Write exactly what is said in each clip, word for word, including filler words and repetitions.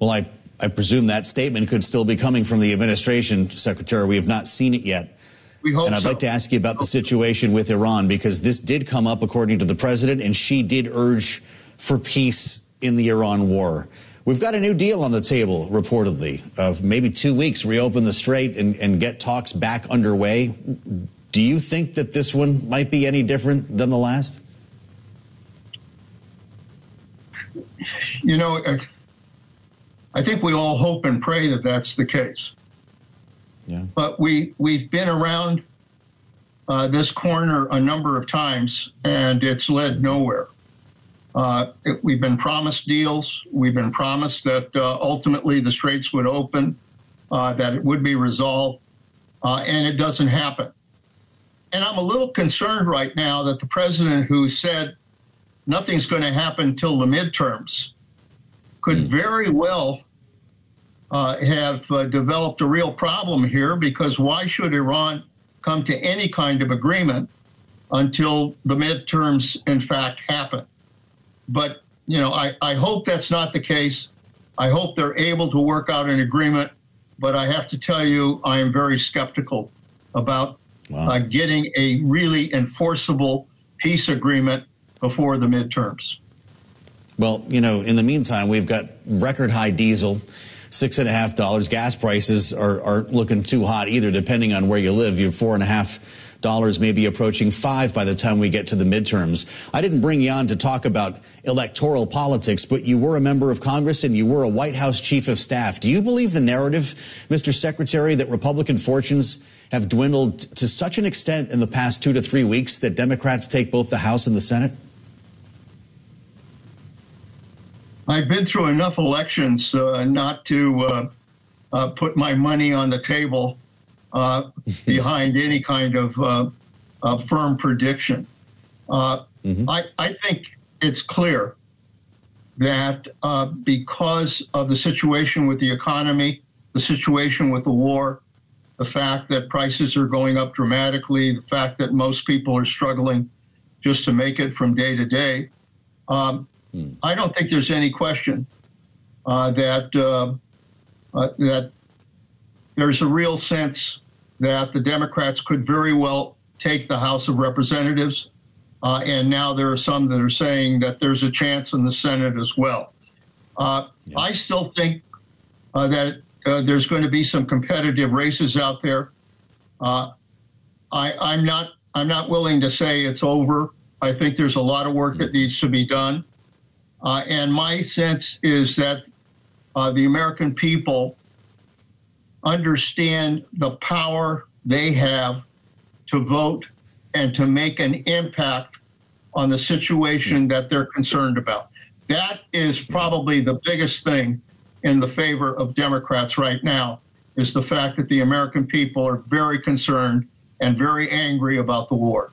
Well, I, I presume that statement could still be coming from the administration, Secretary. We have not seen it yet. We hope and I'd so. like to ask you about the situation with Iran, because this did come up, according to the president, and she did urge for peace in the Iran war. We've got a new deal on the table, reportedly, of maybe two weeks, reopen the strait and, and get talks back underway. Do you think that this one might be any different than the last? You know, I think we all hope and pray that that's the case. Yeah. But we, we've been around uh, this corner a number of times, and it's led nowhere. Uh, it, we've been promised deals. We've been promised that uh, ultimately the straits would open, uh, that it would be resolved, uh, and it doesn't happen. And I'm a little concerned right now that the president, who said nothing's going to happen till the midterms, could mm. very well Uh, have uh, developed a real problem here, because why should Iran come to any kind of agreement until the midterms, in fact, happen? But, you know, I, I hope that's not the case. I hope they're able to work out an agreement. But I have to tell you, I am very skeptical about wow. uh, getting a really enforceable peace agreement before the midterms. Well, you know, in the meantime, we've got record high diesel. Six and a half dollars. Gas prices are, aren't looking too hot either, depending on where you live. You're four and a half dollars, maybe approaching five by the time we get to the midterms. I didn't bring you on to talk about electoral politics, but you were a member of Congress and you were a White House chief of staff. Do you believe the narrative, Mister Secretary, that Republican fortunes have dwindled to such an extent in the past two to three weeks that Democrats take both the House and the Senate? I've been through enough elections uh, not to uh, uh, put my money on the table uh, behind any kind of uh, uh, firm prediction. Uh, mm-hmm. I, I think it's clear that uh, because of the situation with the economy, the situation with the war, the fact that prices are going up dramatically, the fact that most people are struggling just to make it from day to day, um, I don't think there's any question uh, that uh, uh, that there's a real sense that the Democrats could very well take the House of Representatives, uh, and now there are some that are saying that there's a chance in the Senate as well. Uh, yeah. I still think uh, that uh, there's going to be some competitive races out there. Uh, I, I'm not I'm not willing to say it's over. I think there's a lot of work that needs to be done. Uh, and my sense is that uh, the American people understand the power they have to vote and to make an impact on the situation that they're concerned about. That is probably the biggest thing in the favor of Democrats right now, is the fact that the American people are very concerned and very angry about the war.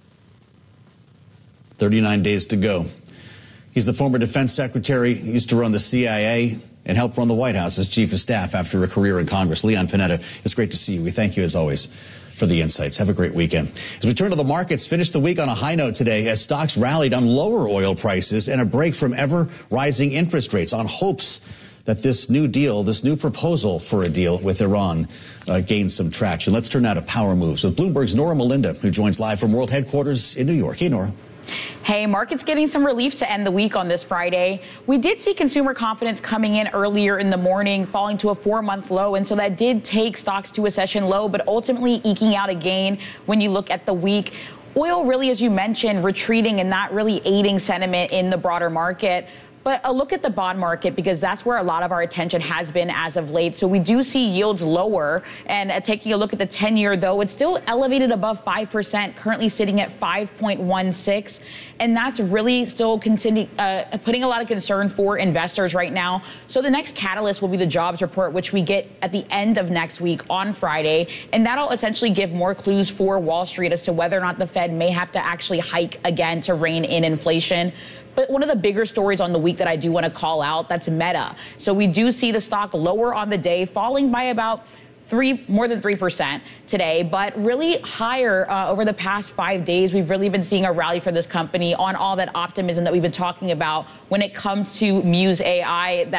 thirty-nine days to go. He's the former defense secretary. He used to run the C I A and helped run the White House as chief of staff after a career in Congress. Leon Panetta, it's great to see you. We thank you, as always, for the insights. Have a great weekend. As we turn to the markets, finished the week on a high note today as stocks rallied on lower oil prices and a break from ever-rising interest rates on hopes that this new deal, this new proposal for a deal with Iran uh, gains some traction. Let's turn now to power moves with Bloomberg's Nora Melinda, who joins live from World Headquarters in New York. Hey, Nora. Hey, markets getting some relief to end the week on this Friday. We did see consumer confidence coming in earlier in the morning, falling to a four-month low, and so that did take stocks to a session low, but ultimately eking out a gain when you look at the week. Oil really, as you mentioned, retreating and not really aiding sentiment in the broader market. But a look at the bond market, because that's where a lot of our attention has been as of late. So we do see yields lower, and uh, taking a look at the ten-year, though, it's still elevated above five percent, currently sitting at five point one six. And that's really still continue, uh, putting a lot of concern for investors right now. So the next catalyst will be the jobs report, which we get at the end of next week on Friday. And that'll essentially give more clues for Wall Street as to whether or not the Fed may have to actually hike again to rein in inflation. But one of the bigger stories on the week that I do want to call out, that's Meta. So we do see the stock lower on the day, falling by about three, more than three percent today, but really higher uh, over the past five days. We've really been seeing a rally for this company on all that optimism that we've been talking about when it comes to Muse A I. That